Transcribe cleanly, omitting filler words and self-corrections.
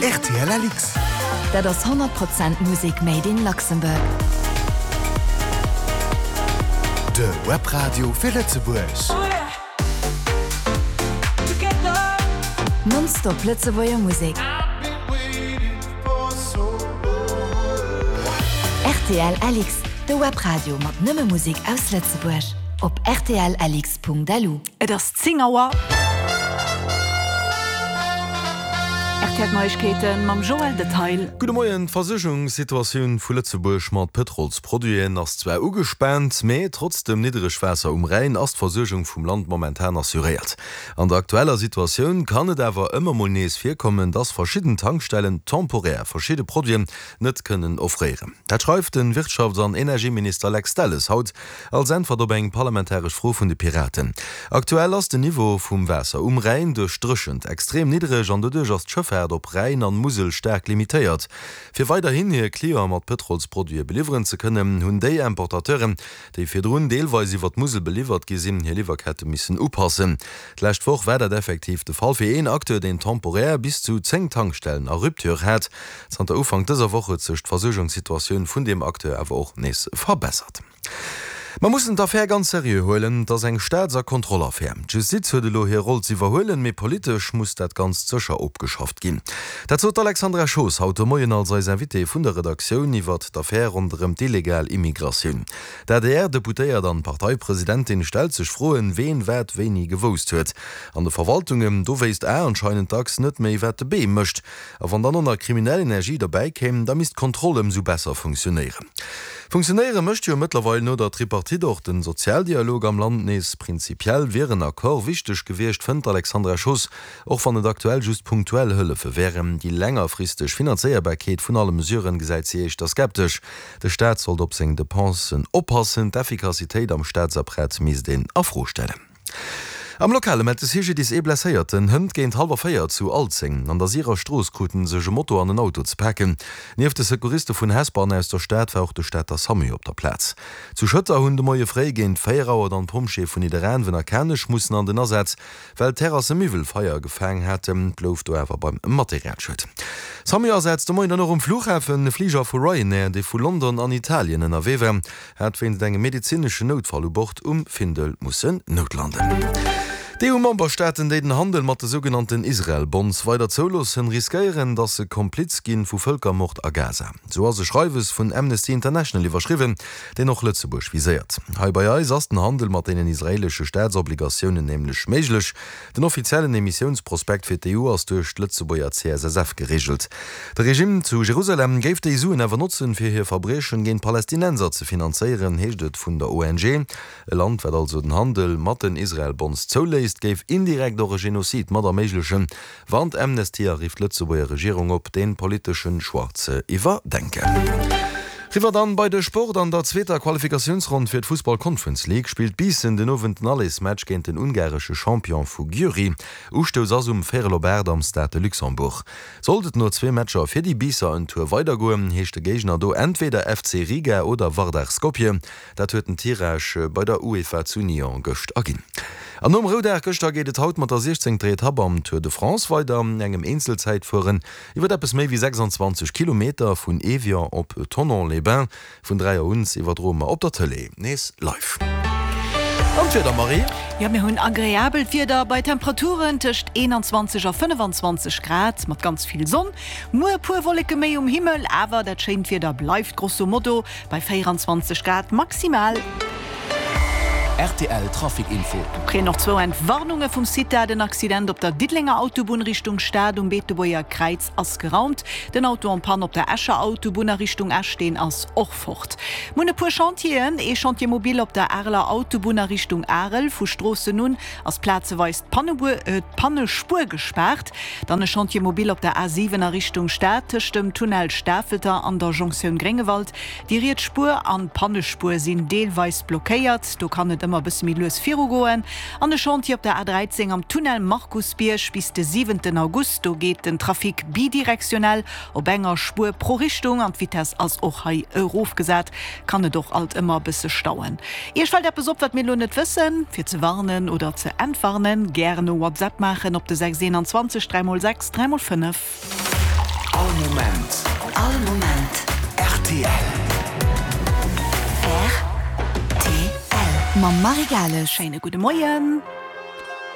RTL Alix. Dat ass 100% Musik made in Luxemburg. De Webradio fir Lützeburg. Non-stop Lützeburger Musik. RTL Alix, de Webradio mat nëmme Musik aus Lützeburg. Op rtlalix.delu. Et ass 10 Auer. Neuigkeiten mam Joel Detail. Gute Morgen, Versicherungssituation vu Lützeburg mat Petrolsproduen ass 2 ugespannt, méi trotzdem niedrigch Wässer Rhein as Versicherung vum Land momentan assuriert. An der aktueller Situation kann et awer ëmmer mal nees firkommen, dass verschieden Tankstellen temporär verschiedene Produkte net können offrieren. Dat schreibt den Wirtschafts- und Energieminister Lex Dalles haut als Antwort op eng parlamentarisch Froh vun de Piraten. Aktuell ass de Niveau vum Wässer Rhein durchstrschend extrem niedrig an de as Schëffer op Rhein an Musel stark limitiert. Fir weiterhin hier Klier mat Petrolsprodue beliveren ze können, hunn déi Importateuren, déi fir Drun deelweise wat Musel beliefert gesinn hier Lieferkette missen oppassen. Lächt woch wär dat effektiv de Fall fir een Akteur den temporär bis zu 10 Tankstellen a Ruptur hat. An der Ufang dieser Woche zecht Versorgungssituation vun dem Akteur awer auch nees verbessert. Man muss dafür ganz seriös holen, dass eng staatser Kontrollerfir. Justiz huet lo hier Rolle sie verholen, me politisch muss dat ganz zcher opgeschafft gin. Dazu Alexandra Schoß haut Moien als Invité vun der Redaktion iwwer d'Affaire unterm illegal Immigration. Der Deputéiert an Parteipräsidentin stel sech froen, wen wert wenig gewost huet. An de Verwaltungen do weist anscheinend tags net méi wette B mcht. A wann dann der kriminelle Energie dabei kämen, da mis Kontrolle so besser funktionieren. Funktionäre möchte ja mittlerweile nur der Tripartie doch den Sozialdialog am Land nees prinzipiell wären Akkor wichtig gewircht fand Alexandra Schoß auch von den aktuell just punktuell Hülfe wären die längerfristig Finanzierbarkeit von allen mesureuren gesagt sehe ich das skeptisch. Der Staat soll op seng Depensen oppassen, d'Effikazität am Staatsapparat mies den Afrostellen. Am Lokale met hige dis blesséierten hënd géint halber Féier zu Alzing, an der ihrer Strooskruten sege Motto an den Auto ze packen. Nieef de Sekuriste vun Hesbahn aus der Stadt war auch de Städter Sami op der Platz. Zu Schëtter hunn de moie Fré géint Féierauer an Pomchef vun Iedereen wenn kennech mussssen an den Ersatz, well Terrasse Mivel Feier gefang hätten, blouf du ewer beim Materialschët. Sami ersetzt de Moiner noch um Flughafen Flieger vu Ryanair, de vu London an Italien en erwewe, hat wenn enge medizinsche Notfall bocht Findel mussssen notlanden. Die EU-Memberstaaten, die den Handel mit den sogenannten Israel-Bonds weiter zulassen, riskieren, dass sie Kompliz gehen von Völkermord a Gaza. So hat Schreiwes von Amnesty International überschrieben, den noch Lützeburg visiert. Bei uns ist der Handel mit den israelischen Staatsobligationen nämlich möglich. Den offiziellen Emissionsprospekt für die EU ist durch Lützeburger CSSF geregelt. Das Regime zu Jerusalem gibt die EU aber nutzen, für ihr Verbrechen gegen Palästinenser zu finanzieren, heißt es von der ONG. Ein Land wird also den Handel mit den Israel-Bonds zulässt, geif indirekt der Genozid mat der méiglechen Wand Amnesty rief Lützeburger Regierung op den politischen Schwarze iwwer denken. Riwer dann bei der Sport an der zweiter Qualifikationsrund fir d Fußball-Conference League spielt Bissen den Ovent alles Match géint den ungarsche Champion vu Gyuri, Ustos as Ferrelobert am Stade Luxemburg. Solltet nur 2 Matcher fir die Bisser en Tour weitergoen, hechte Gegner do entweder FC Riga oder Vardar Skopje, dat huet den Tirage bei der UEFA zu Nyon gëcht agin. An Roder Köchter geht haut mat der 16 Dreht hab am Tour de France weiter engem Inselzeit fuhren. Iwer dat bis méi wie 26 Kilometer vun Evian op Tonon-les-Bains vun 3 uns iwwer Rome op der Tele. Nees live. Und wieder Marie? Ja, wir haben agreabel wieder bei Temperaturen zwischen 21 und 25 Grad mit ganz viel Sonne. Nur pur Wolke mehr um Himmel, aber das scheint wieder bleibt grosso modo bei 24 Grad maximal. RTL Trafikinfo. Okay, noch 2 Entwarnungen vom Sita. Den Accident auf der Dittlinger Autobahn Richtung Stad um Beeteboer Kreuz als geraumt. Den Auto am Pan auf der Escher Autobahn Richtung Esch stehen als auch fort. Mune pur Chantieren, Chantiermobil auf der Erler Autobahn Richtung Arel, fu Straße nun als Plätze weist Pannespur gesperrt. Dann ein Chantiermobil auf der A7 Richtung Stad, dem Tunnel Staffelter an der Jonction Grengewald. Die Riedspur an Pannespur sind teilweise blockiert. Du kann immer bis Milus Firo goen. An de Chantier op der A13 am Tunnel Markusbiersch bis den 7. August. Do geht den Trafik bidirektionell op enger Spur pro Richtung an Vitesse als auch hai Euro gesagt, kann doch alt immer bis stauen. Ihr stellt der besop wat mir net wissen, für zu warnen oder zu entwarnen, gerne WhatsApp machen op de 621 306 305. All Moment. All Moment. RTL. RTL. Ma Marigale. Scheine gute Moien.